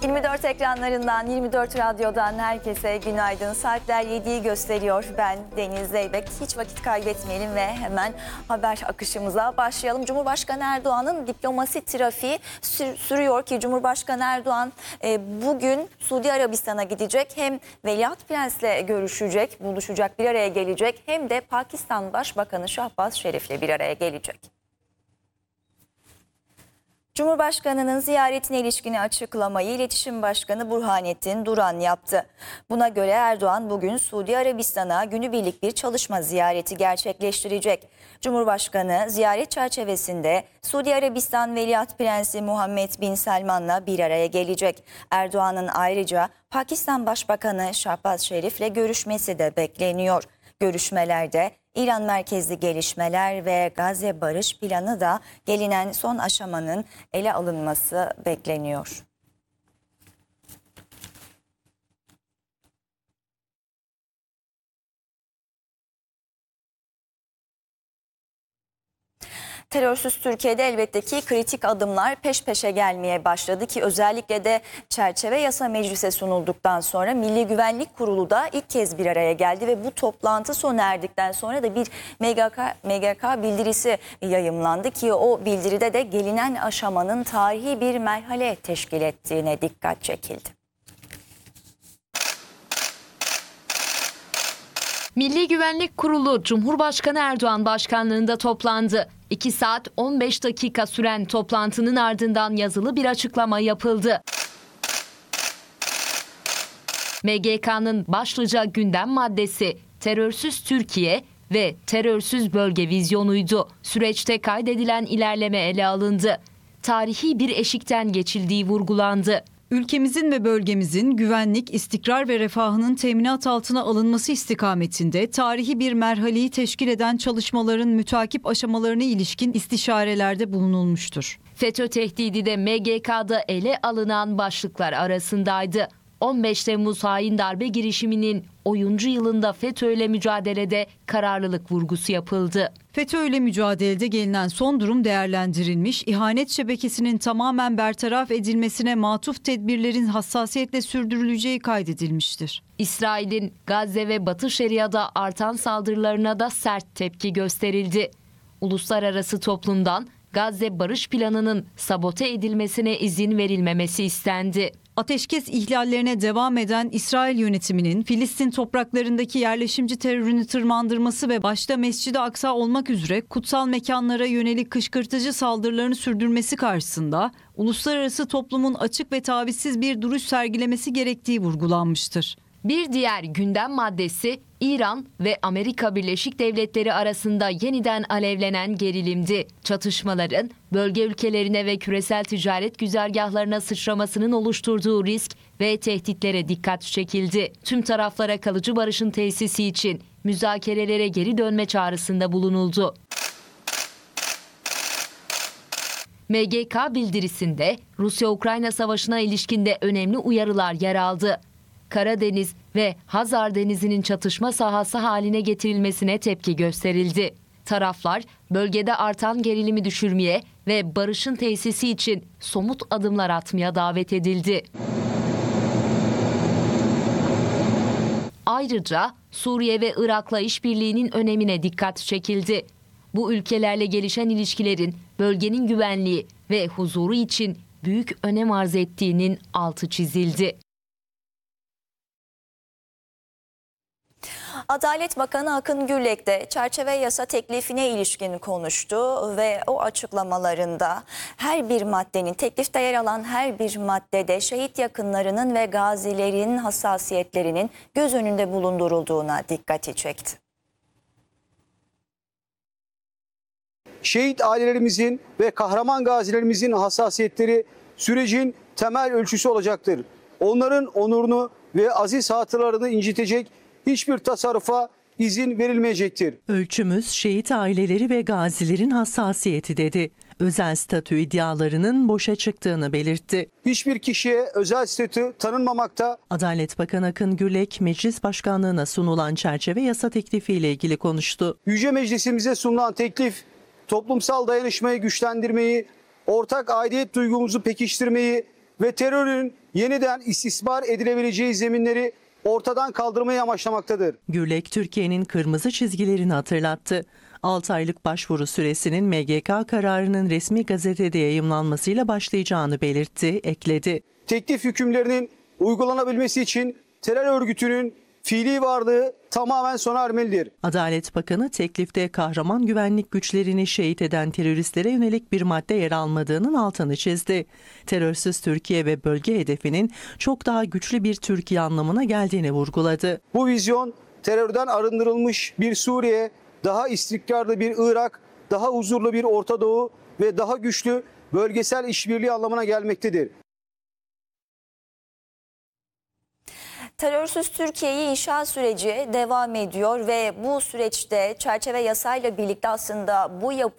24 ekranlarından, 24 radyodan herkese günaydın. Saatler 7'yi gösteriyor. Ben Deniz Zeybek. Hiç vakit kaybetmeyelim ve hemen haber akışımıza başlayalım. Cumhurbaşkanı Erdoğan'ın diplomasi trafiği sürüyor ki Cumhurbaşkanı Erdoğan bugün Suudi Arabistan'a gidecek. Hem Veliaht Prens'le görüşecek, buluşacak, bir araya gelecek. Hem de Pakistan Başbakanı Şahbaz Şerif'le bir araya gelecek. Cumhurbaşkanının ziyaretine ilişkin açıklamayı İletişim Başkanı Burhanettin Duran yaptı. Buna göre Erdoğan bugün Suudi Arabistan'a günübirlik bir çalışma ziyareti gerçekleştirecek. Cumhurbaşkanı ziyaret çerçevesinde Suudi Arabistan Veliaht Prensi Muhammed Bin Selman'la bir araya gelecek. Erdoğan'ın ayrıca Pakistan Başbakanı Şahbaz Şerif'le görüşmesi de bekleniyor. Görüşmelerde İran merkezli gelişmeler ve Gazze barış planı da gelinen son aşamanın ele alınması bekleniyor. Terörsüz Türkiye'de elbette ki kritik adımlar peş peşe gelmeye başladı ki özellikle de çerçeve yasa meclise sunulduktan sonra Milli Güvenlik Kurulu da ilk kez bir araya geldi ve bu toplantı sona erdikten sonra da bir MGK bildirisi yayımlandı ki o bildiride de gelinen aşamanın tarihi bir merhale teşkil ettiğine dikkat çekildi. Milli Güvenlik Kurulu Cumhurbaşkanı Erdoğan başkanlığında toplandı. 2 saat 15 dakika süren toplantının ardından yazılı bir açıklama yapıldı. MGK'nın başlıca gündem maddesi terörsüz Türkiye ve terörsüz bölge vizyonuydu. Süreçte kaydedilen ilerleme ele alındı. Tarihi bir eşikten geçildiği vurgulandı. Ülkemizin ve bölgemizin güvenlik, istikrar ve refahının teminat altına alınması istikametinde tarihi bir merhaleyi teşkil eden çalışmaların mütakip aşamalarına ilişkin istişarelerde bulunulmuştur. FETÖ tehdidi de MGK'da ele alınan başlıklar arasındaydı. 15 Temmuz hain darbe girişiminin 10. yılında FETÖ'yle mücadelede kararlılık vurgusu yapıldı. FETÖ'yle mücadelede gelinen son durum değerlendirilmiş, ihanet şebekesinin tamamen bertaraf edilmesine matuf tedbirlerin hassasiyetle sürdürüleceği kaydedilmiştir. İsrail'in Gazze ve Batı Şeria'da artan saldırılarına da sert tepki gösterildi. Uluslararası toplumdan Gazze barış planının sabote edilmesine izin verilmemesi istendi. Ateşkes ihlallerine devam eden İsrail yönetiminin Filistin topraklarındaki yerleşimci terörünü tırmandırması ve başta Mescid-i Aksa olmak üzere kutsal mekanlara yönelik kışkırtıcı saldırılarını sürdürmesi karşısında uluslararası toplumun açık ve tavizsiz bir duruş sergilemesi gerektiği vurgulanmıştır. Bir diğer gündem maddesi İran ve Amerika Birleşik Devletleri arasında yeniden alevlenen gerilimdi. Çatışmaların bölge ülkelerine ve küresel ticaret güzergahlarına sıçramasının oluşturduğu risk ve tehditlere dikkat çekildi. Tüm taraflara kalıcı barışın tesisi için müzakerelere geri dönme çağrısında bulunuldu. MGK bildirisinde Rusya-Ukrayna savaşına ilişkinde önemli uyarılar yer aldı. Karadeniz ve Hazar Denizi'nin çatışma sahası haline getirilmesine tepki gösterildi. Taraflar bölgede artan gerilimi düşürmeye ve barışın tesisi için somut adımlar atmaya davet edildi. Ayrıca Suriye ve Irak'la işbirliğinin önemine dikkat çekildi. Bu ülkelerle gelişen ilişkilerin bölgenin güvenliği ve huzuru için büyük önem arz ettiğinin altı çizildi. Adalet Bakanı Akın Gürlek de çerçeve yasa teklifine ilişkin konuştu ve o açıklamalarında her bir maddenin, teklifte yer alan her bir maddede şehit yakınlarının ve gazilerin hassasiyetlerinin göz önünde bulundurulduğuna dikkati çekti. Şehit ailelerimizin ve kahraman gazilerimizin hassasiyetleri sürecin temel ölçüsü olacaktır. Onların onurunu ve aziz hatıralarını incitecek hiçbir tasarrufa izin verilmeyecektir. Ölçümüz şehit aileleri ve gazilerin hassasiyeti dedi. Özel statü iddialarının boşa çıktığını belirtti. Hiçbir kişiye özel statü tanınmamakta. Adalet Bakanı Akın Gürlek, Meclis Başkanlığı'na sunulan çerçeve yasa teklifiyle ilgili konuştu. Yüce Meclisimize sunulan teklif, toplumsal dayanışmayı güçlendirmeyi, ortak aidiyet duygumuzu pekiştirmeyi ve terörün yeniden istismar edilebileceği zeminleri ortadan kaldırmayı amaçlamaktadır. Gürlek Türkiye'nin kırmızı çizgilerini hatırlattı. 6 aylık başvuru süresinin MGK kararının resmi gazetede yayımlanmasıyla başlayacağını belirtti, ekledi. Teklif hükümlerinin uygulanabilmesi için terör örgütünün fiili varlığı tamamen sona ermelidir. Adalet Bakanı teklifte kahraman güvenlik güçlerini şehit eden teröristlere yönelik bir madde yer almadığının altını çizdi. Terörsüz Türkiye ve bölge hedefinin çok daha güçlü bir Türkiye anlamına geldiğini vurguladı. Bu vizyon terörden arındırılmış bir Suriye, daha istikrarlı bir Irak, daha huzurlu bir Orta Doğu ve daha güçlü bölgesel işbirliği anlamına gelmektedir. Terörsüz Türkiye'yi inşa süreci devam ediyor ve bu süreçte çerçeve yasayla birlikte aslında bu yapı